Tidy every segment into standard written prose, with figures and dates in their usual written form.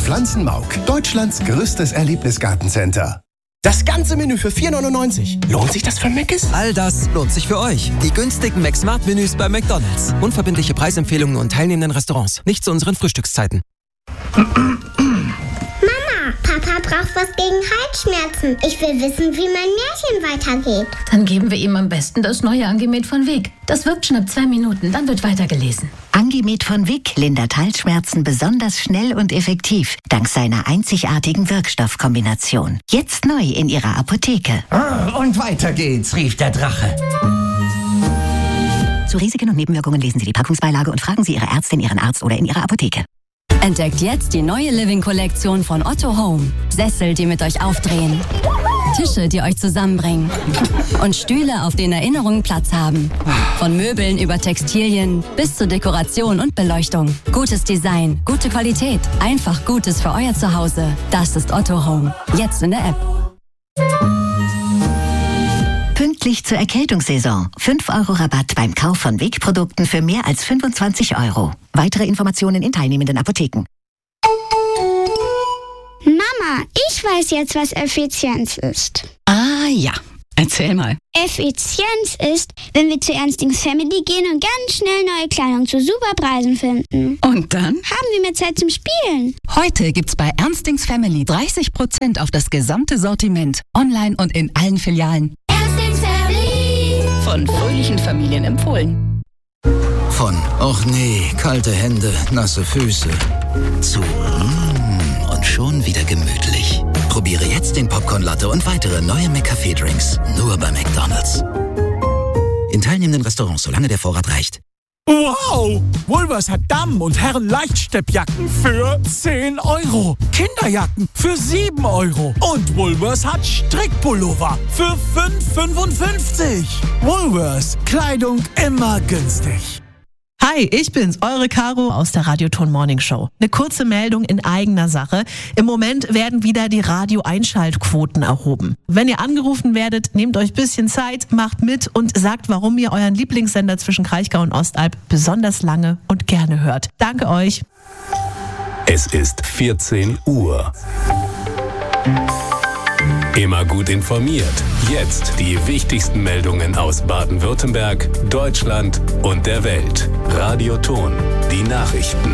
Pflanzenmauk, Deutschlands größtes Erlebnisgartencenter. Das ganze Menü für 4,99. Lohnt sich das für Mc's? All das lohnt sich für euch. Die günstigen McSmart-Menüs bei McDonald's. Unverbindliche Preisempfehlungen und teilnehmenden Restaurants. Nicht zu unseren Frühstückszeiten. Mama, Papa braucht was gegen Halsschmerzen. Ich will wissen, wie mein Märchen weitergeht. Dann geben wir ihm am besten das neue Angemet von Vic. Das wirkt schon ab 2 Minuten, dann wird weitergelesen. Angemet von Vic lindert Halsschmerzen besonders schnell und effektiv, dank seiner einzigartigen Wirkstoffkombination. Jetzt neu in Ihrer Apotheke. Und weiter geht's, rief der Drache. Zu Risiken und Nebenwirkungen lesen Sie die Packungsbeilage und fragen Sie Ihre Ärztin, Ihren Arzt oder in Ihrer Apotheke. Entdeckt jetzt die neue Living-Kollektion von Otto Home. Sessel, die mit euch aufdrehen. Tische, die euch zusammenbringen. Und Stühle, auf denen Erinnerungen Platz haben. Von Möbeln über Textilien bis zur Dekoration und Beleuchtung. Gutes Design, gute Qualität. Einfach Gutes für euer Zuhause. Das ist Otto Home. Jetzt in der App. Pünktlich zur Erkältungssaison. 5 € Rabatt beim Kauf von Vic-Produkten für mehr als 25 €. Weitere Informationen in teilnehmenden Apotheken. Mama, ich weiß jetzt, was Effizienz ist. Ah ja, erzähl mal. Effizienz ist, wenn wir zu Ernstings Family gehen und ganz schnell neue Kleidung zu super Preisen finden. Und dann? Haben wir mehr Zeit zum Spielen. Heute gibt's bei Ernstings Family 30% auf das gesamte Sortiment. Online und in allen Filialen. Ernstings Family. Von fröhlichen Familien empfohlen. Von, och nee, kalte Hände, nasse Füße, zu und schon wieder gemütlich. Probiere jetzt den Popcorn-Latte und weitere neue McCafé-Drinks. Nur bei McDonald's. In teilnehmenden Restaurants, solange der Vorrat reicht. Wow! Woolworths hat Damen- und Herren-Leichtsteppjacken für 10 €. Kinderjacken für 7 €. Und Woolworths hat Strickpullover für 5,55 €. Woolworths. Kleidung immer günstig. Hi, ich bin's, eure Caro aus der Radioton Morning Show. Eine kurze Meldung in eigener Sache. Im Moment werden wieder die Radio-Einschaltquoten erhoben. Wenn ihr angerufen werdet, nehmt euch ein bisschen Zeit, macht mit und sagt, warum ihr euren Lieblingssender zwischen Kraichgau und Ostalb besonders lange und gerne hört. Danke euch. Es ist 14 Uhr. Immer gut informiert. Jetzt die wichtigsten Meldungen aus Baden-Württemberg, Deutschland und der Welt. Radioton, die Nachrichten.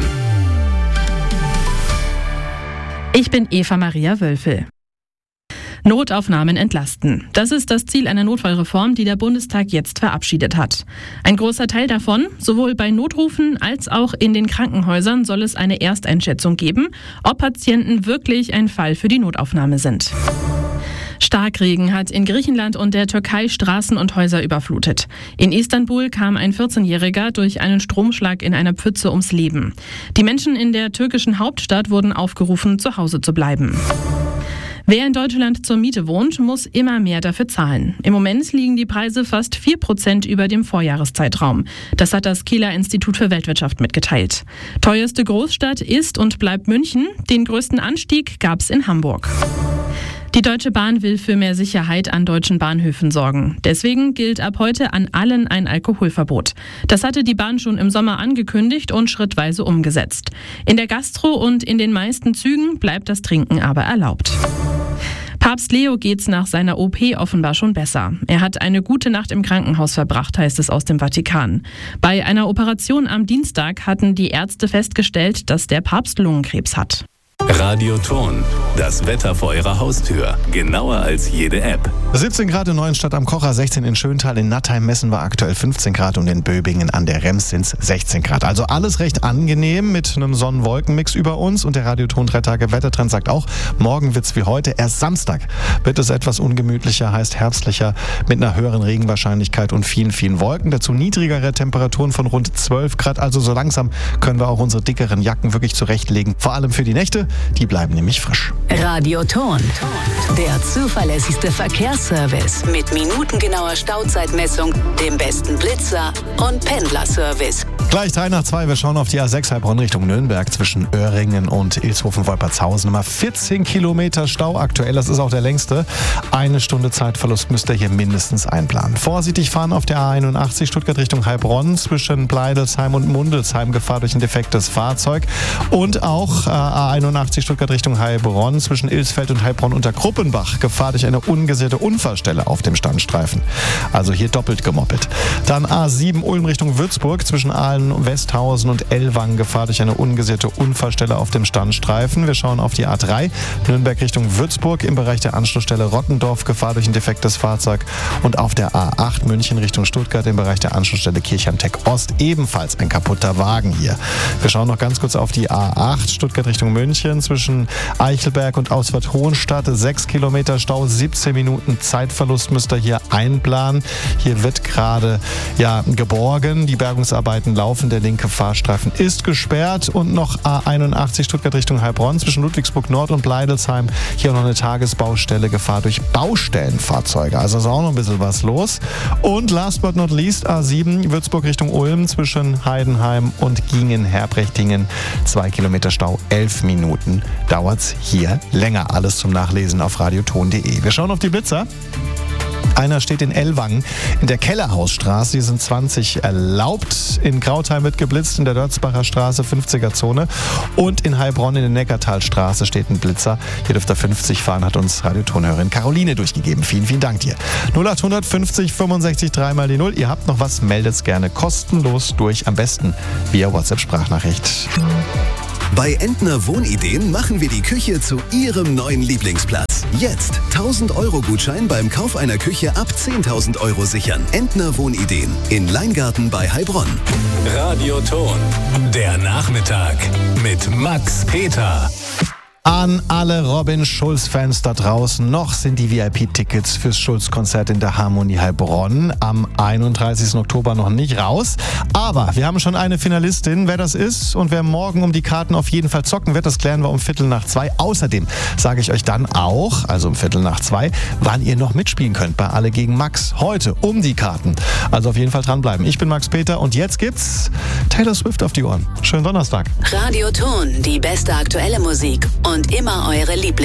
Ich bin Eva Maria Wölfel. Notaufnahmen entlasten. Das ist das Ziel einer Notfallreform, die der Bundestag jetzt verabschiedet hat. Ein großer Teil davon, sowohl bei Notrufen als auch in den Krankenhäusern, soll es eine Ersteinschätzung geben, ob Patienten wirklich ein Fall für die Notaufnahme sind. Starkregen hat in Griechenland und der Türkei Straßen und Häuser überflutet. In Istanbul kam ein 14-Jähriger durch einen Stromschlag in einer Pfütze ums Leben. Die Menschen in der türkischen Hauptstadt wurden aufgerufen, zu Hause zu bleiben. Wer in Deutschland zur Miete wohnt, muss immer mehr dafür zahlen. Im Moment liegen die Preise fast 4% über dem Vorjahreszeitraum. Das hat das Kieler Institut für Weltwirtschaft mitgeteilt. Teuerste Großstadt ist und bleibt München. Den größten Anstieg gab es in Hamburg. Die Deutsche Bahn will für mehr Sicherheit an deutschen Bahnhöfen sorgen. Deswegen gilt ab heute an allen ein Alkoholverbot. Das hatte die Bahn schon im Sommer angekündigt und schrittweise umgesetzt. In der Gastro und in den meisten Zügen bleibt das Trinken aber erlaubt. Papst Leo geht's nach seiner OP offenbar schon besser. Er hat eine gute Nacht im Krankenhaus verbracht, heißt es aus dem Vatikan. Bei einer Operation am Dienstag hatten die Ärzte festgestellt, dass der Papst Lungenkrebs hat. Radioton, das Wetter vor Ihrer Haustür. Genauer als jede App. 17 Grad in Neuenstadt am Kocher, 16 in Schöntal, in Nattheim-Messen war aktuell 15 Grad und in Böbingen an der Rems sind es 16 Grad. Also alles recht angenehm mit einem Sonnen-Wolken-Mix über uns. Und der Radioton 3-Tage-Wettertrend sagt auch, morgen wird's wie heute. Erst Samstag wird es etwas ungemütlicher, heißt herbstlicher, mit einer höheren Regenwahrscheinlichkeit und vielen, vielen Wolken. Dazu niedrigere Temperaturen von rund 12 Grad. Also so langsam können wir auch unsere dickeren Jacken wirklich zurechtlegen. Vor allem für die Nächte. Die bleiben nämlich frisch. Radioton, der zuverlässigste Verkehrsservice mit minutengenauer Stauzeitmessung, dem besten Blitzer und Pendlerservice. Gleich 3:02, wir schauen auf die A6 Heilbronn Richtung Nürnberg zwischen Öhringen und Ilshofen-Wolpertshausen. Immer 14 Kilometer Stau aktuell, das ist auch der längste. 1 Stunde Zeitverlust müsst ihr hier mindestens einplanen. Vorsichtig fahren auf der A81 Stuttgart Richtung Heilbronn zwischen Bleidelsheim und Mundelsheim, Gefahr durch ein defektes Fahrzeug. Und auch A81 A81 Stuttgart Richtung Heilbronn zwischen Ilsfeld und Heilbronn unter Kruppenbach. Gefahr durch eine ungesicherte Unfallstelle auf dem Standstreifen. Also hier doppelt gemoppelt. Dann A7 Ulm Richtung Würzburg zwischen Aalen, Westhausen und Ellwangen. Gefahr durch eine ungesicherte Unfallstelle auf dem Standstreifen. Wir schauen auf die A3 Nürnberg Richtung Würzburg im Bereich der Anschlussstelle Rottendorf. Gefahr durch ein defektes Fahrzeug. Und auf der A8 München Richtung Stuttgart im Bereich der Anschlussstelle Kirchheim-Tech Ost ebenfalls ein kaputter Wagen hier. Wir schauen noch ganz kurz auf die A8 Stuttgart Richtung München zwischen Eichelberg und Ausfahrt Hohenstadt. 6 Kilometer Stau, 17 Minuten Zeitverlust müsst ihr hier einplanen. Hier wird gerade geborgen. Die Bergungsarbeiten laufen. Der linke Fahrstreifen ist gesperrt. Und noch A81 Stuttgart Richtung Heilbronn zwischen Ludwigsburg Nord und Bleidelsheim. Hier noch eine Tagesbaustelle. Gefahr durch Baustellenfahrzeuge. Also ist auch noch ein bisschen was los. Und last but not least A7 Würzburg Richtung Ulm zwischen Heidenheim und Gingen-Herbrechtingen. 2 Kilometer Stau, 11 Minuten dauert's hier länger. Alles zum Nachlesen auf radioton.de. Wir schauen auf die Blitzer. Einer steht in Ellwangen in der Kellerhausstraße. Hier sind 20 erlaubt. In Krautheim wird geblitzt, in der Dörzbacher Straße 50er-Zone. Und in Heilbronn in der Neckartalstraße steht ein Blitzer. Hier dürft ihr 50 fahren, hat uns Radiotonhörerin Caroline durchgegeben. Vielen, vielen Dank dir. 0800 50 65 3 mal die 0. Ihr habt noch was, meldet's gerne kostenlos durch. Am besten via WhatsApp-Sprachnachricht. Bei Entner Wohnideen machen wir die Küche zu Ihrem neuen Lieblingsplatz. Jetzt 1.000-Euro-Gutschein beim Kauf einer Küche ab 10.000 Euro sichern. Entner Wohnideen in Leingarten bei Heilbronn. Radioton, der Nachmittag mit Max Peter. An alle Robin-Schulz-Fans da draußen, noch sind die VIP-Tickets fürs Schulz-Konzert in der Harmonie Heilbronn am 31. Oktober noch nicht raus. Aber wir haben schon eine Finalistin. Wer das ist und wer morgen um die Karten auf jeden Fall zocken wird, das klären wir um 1:45. Außerdem sage ich euch dann auch, also um 1:45, wann ihr noch mitspielen könnt bei Alle gegen Max. Heute um die Karten. Also auf jeden Fall dranbleiben. Ich bin Max Peter und jetzt gibt's Taylor Swift auf die Ohren. Schönen Donnerstag. Radioton, die beste aktuelle Musik und immer eure Lieblings.